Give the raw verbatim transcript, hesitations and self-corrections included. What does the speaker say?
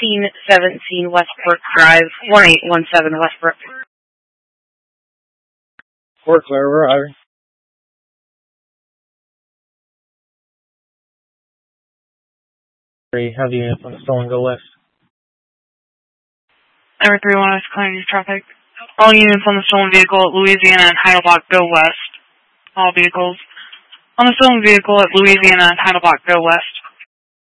eighteen seventeen Westbrook Drive, one eight one seven Westbrook. Fort Claire, where are you? Three, have units on Stolen, go west. Number three one is clearing your traffic. All units on the stolen vehicle at Louisiana and Heidelbach, go west. All vehicles on the stolen vehicle at Louisiana and Heidelbach, go west.